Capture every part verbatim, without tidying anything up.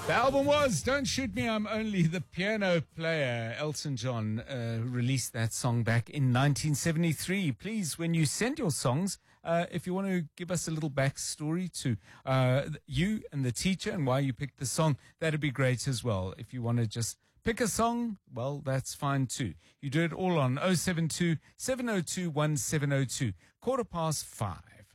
The album was Don't Shoot Me, I'm Only the Piano Player. Elton John uh, released that song back in nineteen seventy-three. Please, when you send your songs, uh, if you want to give us a little backstory to uh, you and the teacher and why you picked the song, that'd be great as well. If you want to just pick a song, well, that's fine too. You do it all on oh seven two, seven oh two, one seven oh two. Quarter past five.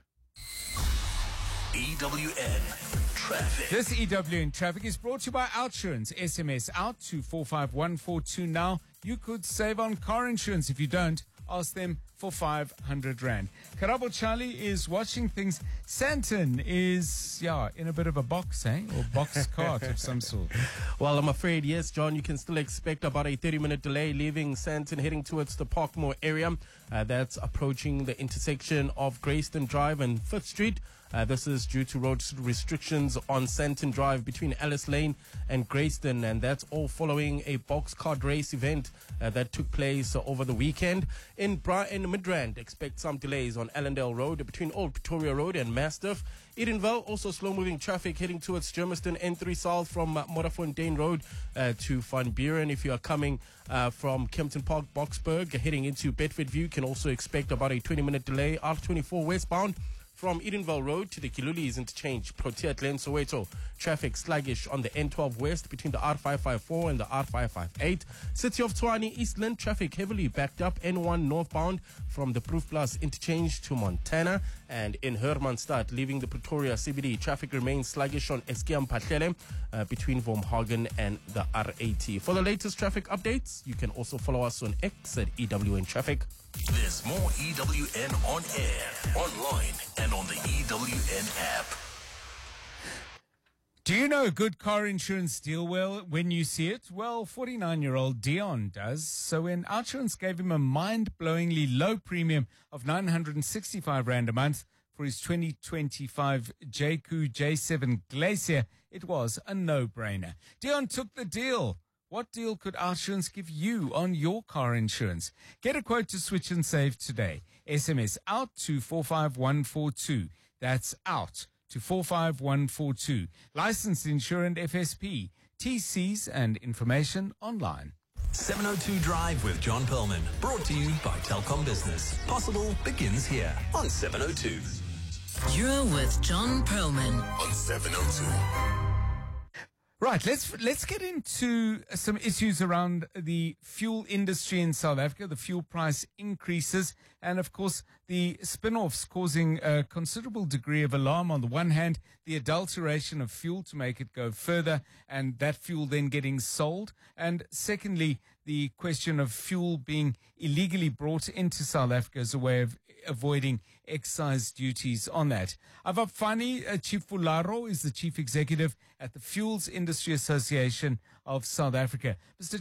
E W N Traffic. This E W N Traffic is brought to you by Outsurance. S M S out to four five one four two now. You could save on car insurance. If you don't, ask them for five hundred rand. Karabo Charlie is watching things. Santon is, yeah, in a bit of a box, eh? Or box cart of some sort. Well, I'm afraid, yes, John, you can still expect about a thirty-minute delay leaving Santon heading towards the Parkmore area. Uh, that's approaching the intersection of Grayston Drive and fifth Street. Uh, this is due to road restrictions on Santon Drive between Alice Lane and Grayston, and that's all following a box card race event uh, that took place uh, over the weekend. In Bra in Midrand, expect some delays on Allendale Road between Old Pretoria Road and Mastiff. Edenville, also slow-moving traffic heading towards Germiston N three South from uh, Modderfontein Road uh, to Van Buren. If you are coming uh, from Kempton Park, Boksburg, heading into Bedfordview, you can also expect about a twenty-minute delay. R twenty-four westbound from Edenville Road to the Kilulis interchange, Protea Glen, Soweto. Traffic sluggish on the N twelve West between the R five five four and the R five five eight. City of Tshwane, Eastland, traffic heavily backed up. N one northbound from the Proof Plus interchange to Montana. And in Hermanstad, leaving the Pretoria C B D, traffic remains sluggish on Eskia Mphahlele uh, between Vormhagen and the R eighty. For the latest traffic updates, you can also follow us on X at E W N Traffic. There's more E W N on air, online, and on the E W N app. Do you know a good car insurance deal well when you see it? Well, forty-nine-year-old Dion does. So when Outsurance gave him a mind-blowingly low premium of nine hundred sixty-five rand a month for his twenty twenty-five J Q J seven Glacier, it was a no-brainer. Dion took the deal. What deal could Outsurance give you on your car insurance? Get a quote to switch and save today. S M S out to four five one four two. That's out to four five one four two. Licensed insurance F S P. T Cs and information online. seven oh two Drive with John Perlman. Brought to you by Telkom Business. Possible begins here on seven oh two. You're with John Perlman On seven oh two. Right, let's let's get into some issues around the fuel industry in South Africa, the fuel price increases, and of course the spin-offs causing a considerable degree of alarm. On the one hand, the adulteration of fuel to make it go further, and that fuel then getting sold. And secondly, the question of fuel being illegally brought into South Africa as a way of avoiding excise duties on that. Ava Fani uh, Chief Fularo is the chief executive at the Fuels Industry Association of South Africa. Mister